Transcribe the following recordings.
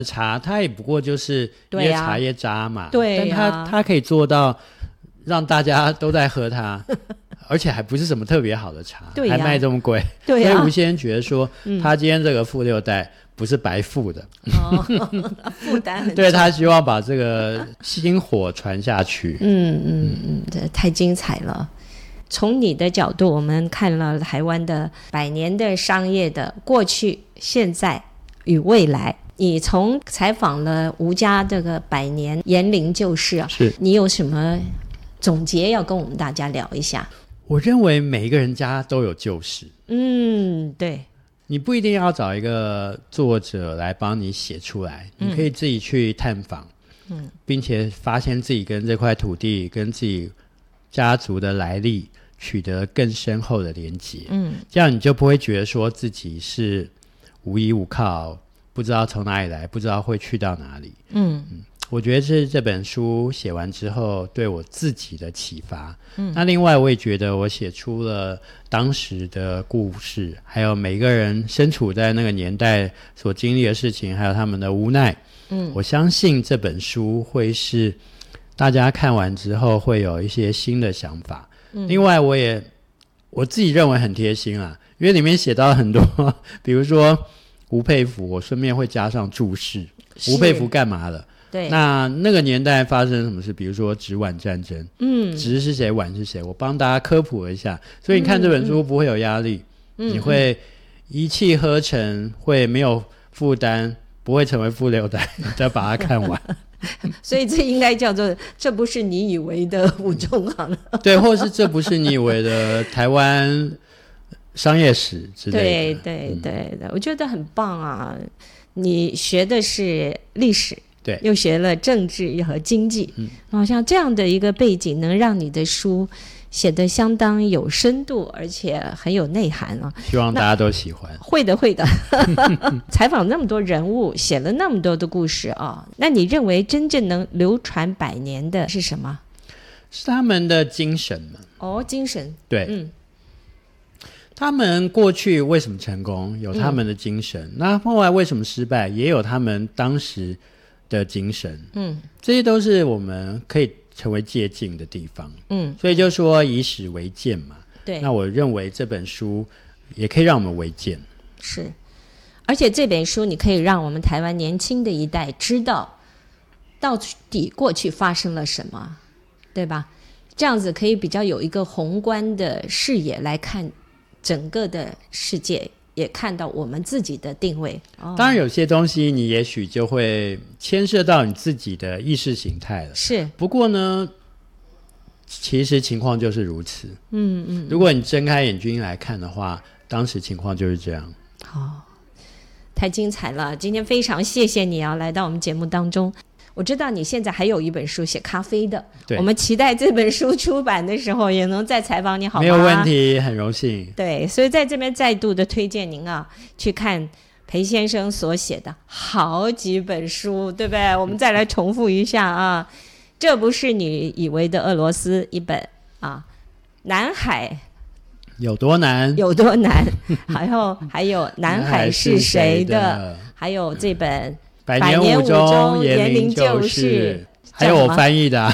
茶它也不过就是一些茶叶渣嘛， 对啊， 但它可以做到让大家都在喝它而且还不是什么特别好的茶， 对啊， 还卖这么贵， 对啊， 所以吴先生觉得说，他今天这个富六代不是白富的， 负担很重， 对，他希望把这个薪火传下去。 这太精彩了。从你的角度，我们看了台湾的100年的商业的过去、现在与未来。你从采访了吴家这个100年延龄旧事啊， 是你有什么总结要跟我们大家聊一下？ 我认为每一个人家都有旧事， 对， 你不一定要找一个作者来帮你写出来，你可以自己去探访，并且发现自己跟这块土地、跟自己家族的来历取得更深厚的连结，这样你就不会觉得说自己是无依无靠，不知道从哪里来，不知道会去到哪里。我觉得是这本书写完之后对我自己的启发。那另外我也觉得我写出了当时的故事，还有每个人身处在那个年代所经历的事情，还有他们的无奈。我相信这本书会是大家看完之后会有一些新的想法。另外我自己认为很贴心啊，因为里面写到很多比如说吴佩孚，我顺便会加上注释，吴佩孚干嘛了， 对， 那个年代发生什么事，比如说直皖战争，直是谁，皖是谁，我帮大家科普一下，所以你看这本书不会有压力，你会一气呵成，会没有负担，不会成为负六代，你再把它看完所以这应该叫做这不是你以为的吴中行对，或是这不是你以为的台湾商业史之类的。 对，我觉得很棒啊，你学的是历史， 对， 又学了政治和经济，像这样的一个背景能让你的书写得相当有深度，而且很有内涵啊！ 希望大家都喜欢。 会的采访那么多人物，写了那么多的故事啊，那你认为真正能流传100年的是什么？ 是他们的精神嘛。 精神， 对，他们过去为什么成功，有他们的精神，那后来为什么失败，也有他们当时的精神，这些都是我们可以成为借鉴的地方，所以就说以史为鉴嘛。 对， 那我认为这本书也可以让我们为鉴。 是，而且这本书你可以让我们台湾年轻的一代知道到底过去发生了什么，对吧？这样子可以比较有一个宏观的视野来看整个的世界，也看到我们自己的定位。 当然有些东西你也许就会牵涉到你自己的意识形态了， 是， 不过呢其实情况就是如此。如果你睁开眼睛来看的话，当时情况就是这样。 太精彩了，今天非常谢谢你来到我们节目当中。我知道你现在还有一本书写咖啡的，我们期待这本书出版的时候也能再采访你，好吗？ 没有问题，很荣幸。 对，所以在这边再度的推荐您去看裴先生所写的好几本书，对不对？我们再来重复一下这不是你以为的俄罗斯一本南海有多难还有南海是谁的，还有这本 100年五中延龄旧事，还有我翻译的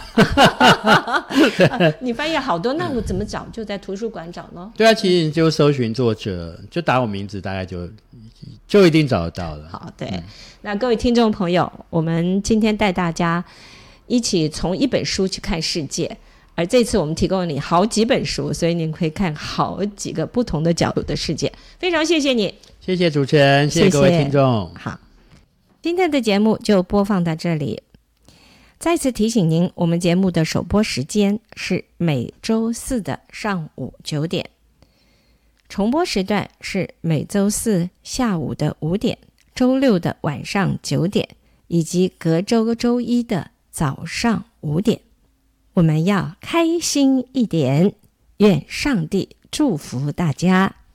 你翻译好多，那我怎么找？就在图书馆找咯。 对啊，其实你就搜寻作者，就打我名字，大概就一定找得到了。 好，对，那各位听众朋友，我们今天带大家一起从一本书去看世界，而这次我们提供了你好几本书，所以你可以看好几个不同的角度的世界。非常谢谢你， 谢谢主持人，谢谢各位听众。 好，今天的节目就播放到这里。再次提醒您，我们节目的首播时间是每周四的上午9点，重播时段是每周四下午的5点，周六的晚上9点，以及隔周周一的早上5点。我们要开心一点，愿上帝祝福大家。